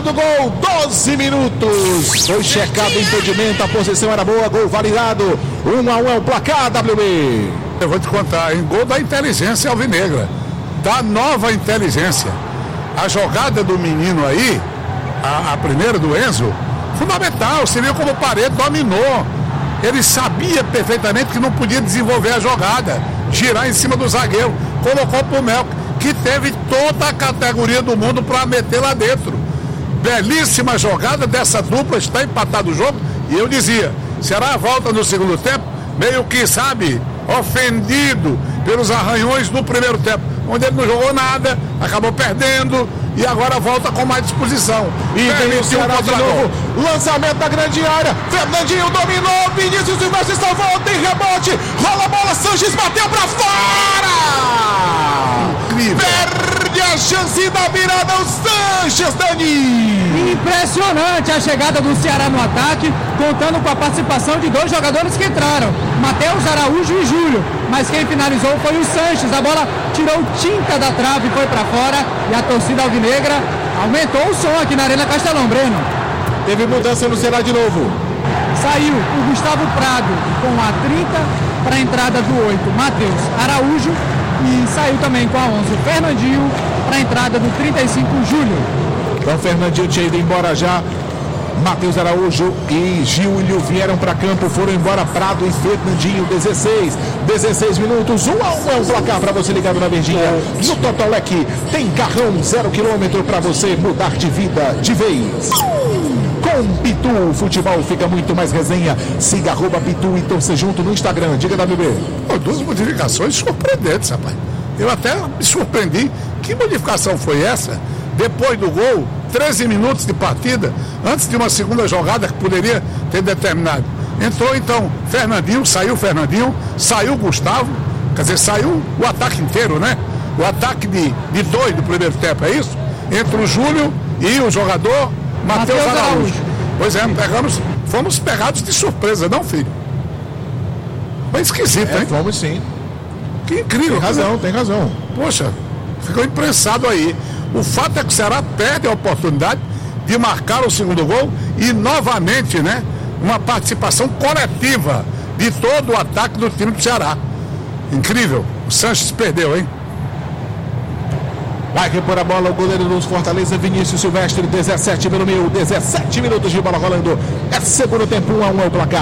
do gol, 12 minutos. Foi checado o impedimento, a posição era boa, gol validado. 1-1 é o placar, WB. Eu vou te contar, em gol da inteligência alvinegra, da nova inteligência. A jogada do menino aí, a primeira do Enzo, fundamental. Você viu como o Paredes dominou. Ele sabia perfeitamente que não podia desenvolver a jogada, girar em cima do zagueiro. Colocou pro Mel, que teve toda a categoria do mundo para meter lá dentro. Belíssima jogada dessa dupla, está empatado o jogo. E eu dizia, será a volta no segundo tempo? Meio que, sabe, ofendido pelos arranhões do primeiro tempo, onde ele não jogou nada, acabou perdendo e agora volta com mais disposição. E vem o Ceará de novo, lançamento da grande área, Fernandinho dominou, Vinícius Silvestre salvou, tem rebote, rola a bola, Sanches bateu pra fora! Incrível. Perde a chance da virada, o Sanches, Dani! Impressionante a chegada do Ceará no ataque, contando com a participação de dois jogadores que entraram, Matheus Araújo e Júlio, mas quem finalizou foi o Sanches. A bola tirou tinta da trave e foi para fora, e a torcida alvinegra aumentou o som aqui na Arena Castelão. Breno, teve mudança no Ceará de novo. Saiu o Gustavo Prado com a 30 para a entrada do 8, Matheus Araújo, e saiu também com a 11 o Fernandinho para a entrada do 35, Júlio. Então Fernandinho tinha ido embora já, Matheus Araújo e Júlio vieram para campo, foram embora Prado e Fernandinho. 16 minutos, 1-1 é o placar para você ligado na Verdinha. No Totolec tem carrão 0 km para você mudar de vida de vez. Com Pitu, o futebol fica muito mais resenha. Siga @Pitu e torce junto no Instagram. Diga, WB. Duas modificações surpreendentes, rapaz. Eu até me surpreendi. Que modificação foi essa? Depois do gol, 13 minutos de partida, antes de uma segunda jogada que poderia ter determinado. Entrou então Fernandinho, saiu o Gustavo, quer dizer, saiu o ataque inteiro, né? O ataque de dois do primeiro tempo, é isso? Entre o Júlio e o jogador Matheus Araújo. Pois é, fomos pegados de surpresa, não, filho? Foi esquisito, hein? Fomos sim. Que incrível. Tem razão. Poxa, ficou imprensado aí. O fato é que o Ceará perde a oportunidade de marcar o segundo gol e novamente, né, uma participação coletiva de todo o ataque do time do Ceará. Incrível. O Sanches perdeu, hein? Vai repor a bola o goleiro dos Fortaleza, Vinícius Silvestre, 17 minutos de bola rolando. É segundo tempo, 1-1 é o placar.